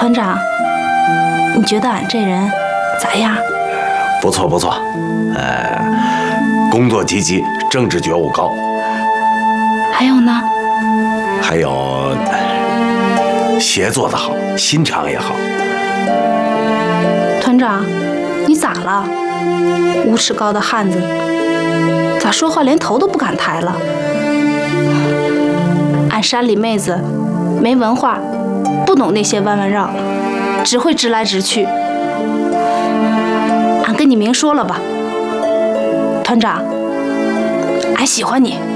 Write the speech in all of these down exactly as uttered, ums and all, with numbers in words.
团长，你觉得俺这人咋样？ 不错不错，呃，工作积极，政治觉悟高。 还有呢？ 还有，鞋做得好，心肠也好。 团长，你咋了？五尺高的汉子，咋说话连头都不敢抬了？俺山里妹子没文化，不懂那些弯弯绕，只会直来直去。俺跟你明说了吧，团长，俺喜欢你。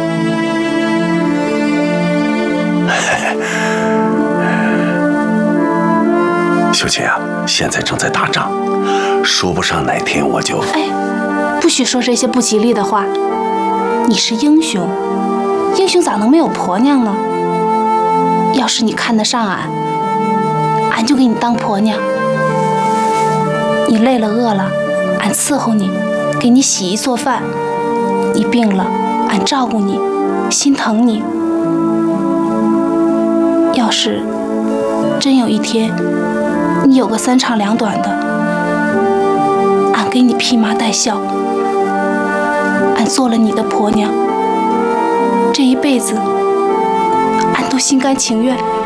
秀琴啊，现在正在打仗，说不上哪天我就…… 哎，不许说这些不吉利的话。你是英雄，英雄咋能没有婆娘呢？要是你看得上俺，俺就给你当婆娘。你累了饿了，俺伺候你，给你洗衣做饭；你病了，俺照顾你，心疼你。要是真有一天你有个三长两短的，俺给你披麻戴孝，俺做了你的婆娘，这一辈子俺都心甘情愿。